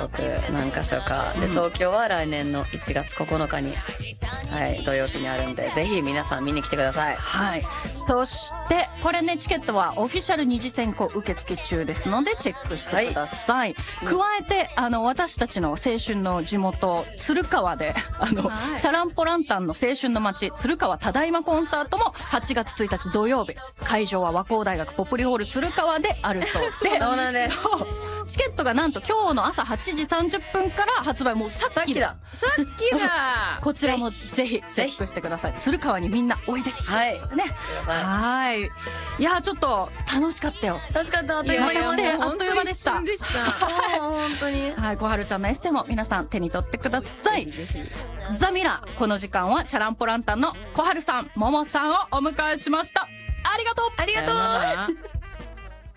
国何か所かで、東京は来年の1月9日に、はい、土曜日にあるんで、ぜひ皆さん見に来てください。 はい。そしてこれね、チケットはオフィシャル二次選考受付中ですのでチェックしてください。加えて私たちの青春の地元鶴川でチャランポランタンの青春の街鶴川ただいまコンサートも8月1日土曜日、会場は和光大学ポプリホール鶴川であるそうでそうなんです。 チケットがなんと今日の朝8時30分から発売。もうさっきだこちらもぜひチェックしてください。鶴川にみんなおいで。 はいね。はい。いやちょっと楽しかったよ。 楽しかった。あっという間にまた来てあっという間でした。 本当に。 はい、小春ちゃんのエステも皆さん手に取ってください。 ぜひ。 ザミラこの時間はチャランポランタンの小春さん、ももさんをお迎えしました。ありがとう。 ありがとう。